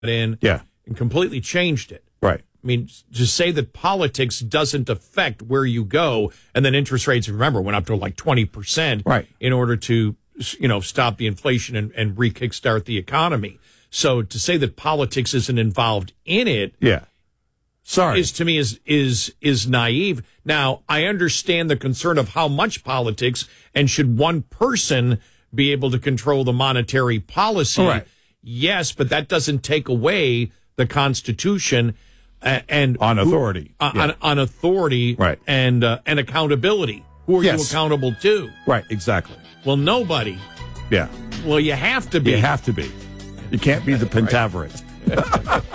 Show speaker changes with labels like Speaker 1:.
Speaker 1: in
Speaker 2: Yeah.
Speaker 1: and completely changed it.
Speaker 2: Right.
Speaker 1: I mean, to say that politics doesn't affect where you go, and then interest rates, remember, went up to like 20%
Speaker 2: Right.
Speaker 1: in order to, stop the inflation and re-kickstart the economy. So to say that politics isn't involved in it
Speaker 2: Yeah. Sorry.
Speaker 1: is to me is naive. Now, I understand the concern of how much politics and should one person be able to control the monetary policy.
Speaker 2: Right.
Speaker 1: Yes, but that doesn't take away the Constitution and
Speaker 2: On authority.
Speaker 1: on authority,
Speaker 2: Right.
Speaker 1: and accountability. Who are you accountable to?
Speaker 2: Right, exactly.
Speaker 1: Well, nobody.
Speaker 2: Yeah.
Speaker 1: Well, you have to be.
Speaker 2: You have to be. You can't be the Pentaverate.